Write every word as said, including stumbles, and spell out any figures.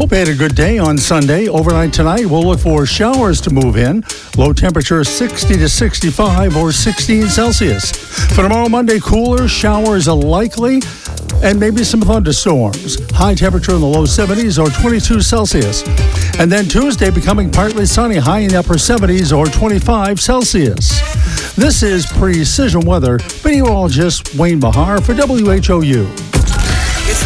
Hope you had a good day on Sunday. Overnight tonight, we'll look for showers to move in. Low temperature sixty to sixty-five or sixteen Celsius. For tomorrow, Monday, cooler, showers are likely, and maybe some thunderstorms. High temperature in the low seventies or twenty-two Celsius. And then Tuesday, becoming partly sunny, high in the upper seventies or twenty-five Celsius. This is Precision Weather. Meteorologist Wayne Bahar for W H O U.